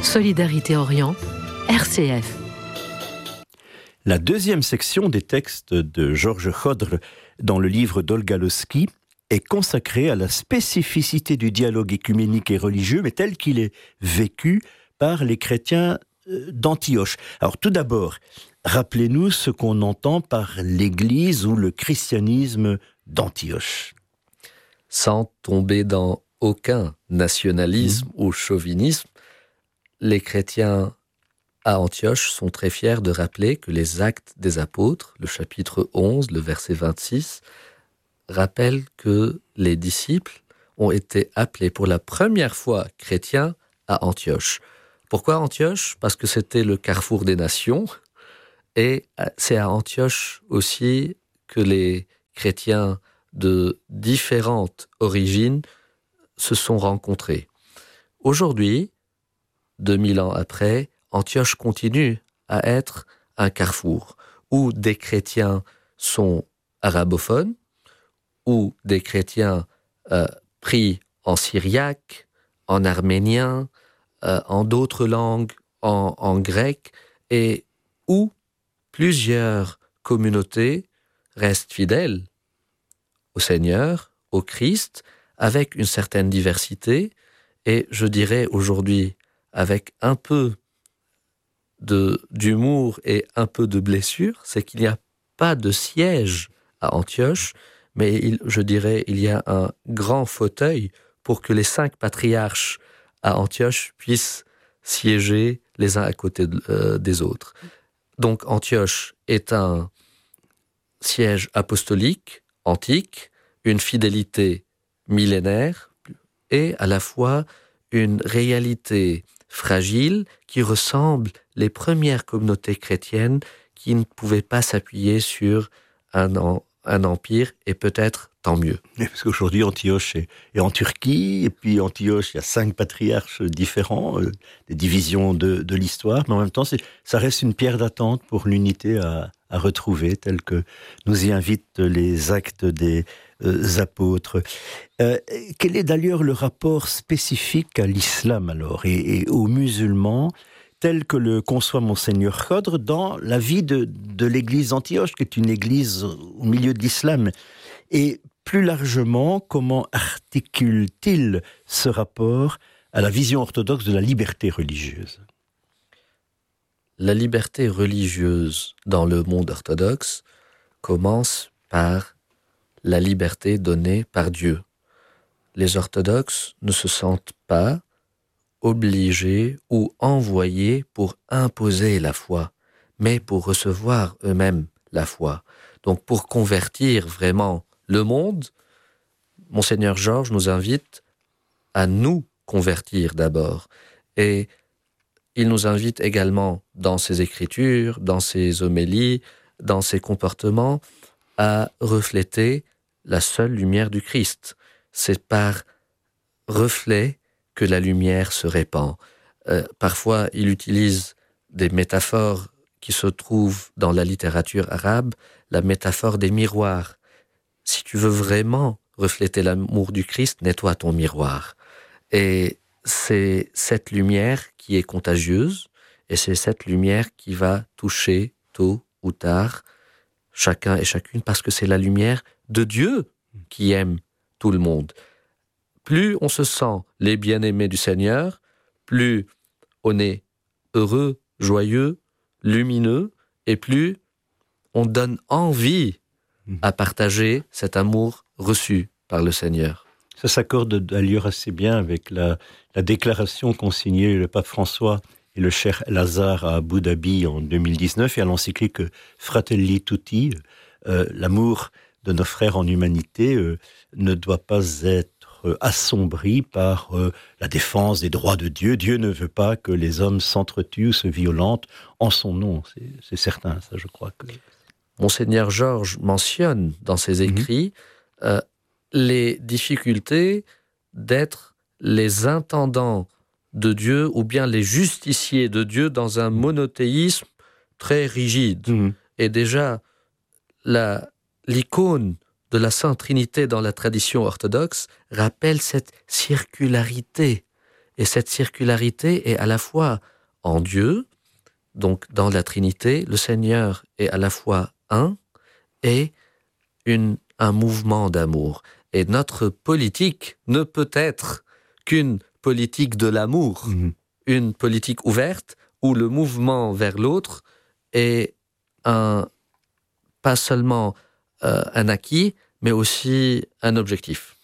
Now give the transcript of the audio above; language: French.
Solidarité Orient, RCF. La deuxième section des textes de Georges Khodr dans le livre d'Olga Lossky est consacrée à la spécificité du dialogue écuménique et religieux, mais tel qu'il est vécu par les chrétiens d'Antioche. Alors tout d'abord, rappelez-nous ce qu'on entend par l'Église ou le christianisme d'Antioche. Sans tomber dans aucun nationalisme ou chauvinisme, les chrétiens à Antioche sont très fiers de rappeler que les Actes des Apôtres, le chapitre 11, le verset 26, rappellent que les disciples ont été appelés pour la première fois chrétiens à Antioche. Pourquoi Antioche ? Parce que c'était le carrefour des nations, et c'est à Antioche aussi que les chrétiens de différentes origines se sont rencontrés. Aujourd'hui, 2000 ans après, Antioche continue à être un carrefour où des chrétiens sont arabophones, où des chrétiens pris en syriaque, en arménien, en d'autres langues, en grec, et où plusieurs communautés restent fidèles au Seigneur, au Christ, avec une certaine diversité, et je dirais aujourd'hui avec un peu d'humour et un peu de blessure, c'est qu'il n'y a pas de siège à Antioche, mais je dirais il y a un grand fauteuil pour que les 5 patriarches à Antioche puissent siéger les uns à côté des autres. Donc Antioche est un siège apostolique, antique, une fidélité millénaire et à la fois une réalité fragile qui ressemble les premières communautés chrétiennes qui ne pouvaient pas s'appuyer sur un empire, et peut-être tant mieux. Parce qu'aujourd'hui, Antioche est en Turquie, et puis Antioche, il y a 5 patriarches différents, des divisions de l'histoire, mais en même temps, ça reste une pierre d'attente pour l'unité à retrouver, telle que nous y invitent les Actes des Apôtres. Quel est d'ailleurs le rapport spécifique à l'islam alors, et aux musulmans, tel que le conçoit Monseigneur Khodr dans la vie de l'église d'Antioche, qui est une église au milieu de l'islam. Et plus largement, comment articule-t-il ce rapport à la vision orthodoxe de la liberté religieuse ? La liberté religieuse dans le monde orthodoxe commence par la liberté donnée par Dieu. Les orthodoxes ne se sentent pas obligés ou envoyés pour imposer la foi, mais pour recevoir eux-mêmes la foi. Donc pour convertir vraiment le monde, Monseigneur Georges nous invite à nous convertir d'abord. Et il nous invite également dans ses écritures, dans ses homélies, dans ses comportements, à refléter la seule lumière du Christ. C'est par reflet que la lumière se répand. Parfois, il utilise des métaphores qui se trouvent dans la littérature arabe, la métaphore des miroirs. Si tu veux vraiment refléter l'amour du Christ, nettoie ton miroir. Et c'est cette lumière qui est contagieuse, et c'est cette lumière qui va toucher tôt ou tard chacun et chacune, parce que c'est la lumière de Dieu qui aime tout le monde. Plus on se sent les bien-aimés du Seigneur, plus on est heureux, joyeux, lumineux, et plus on donne envie à partager cet amour reçu par le Seigneur. Ça s'accorde d'ailleurs assez bien avec la déclaration qu'ont signée le pape François et le cheikh El-Azhar à Abu Dhabi en 2019 et à l'encyclique Fratelli Tutti, l'amour de nos frères en humanité ne doit pas être assombri par la défense des droits de Dieu. Dieu ne veut pas que les hommes s'entretuent ou se violentent en son nom. C'est certain, ça, je crois que... Monseigneur Georges mentionne dans ses écrits les difficultés d'être les intendants de Dieu ou bien les justiciers de Dieu dans un monothéisme très rigide. Et déjà, l'icône de la Sainte Trinité dans la tradition orthodoxe rappelle cette circularité Et cette circularité est à la fois en Dieu, donc dans la Trinité, le Seigneur est à la fois un et un mouvement d'amour. Et notre politique ne peut être qu'une politique de l'amour, une politique ouverte où le mouvement vers l'autre est pas seulement un acquis, mais aussi un objectif.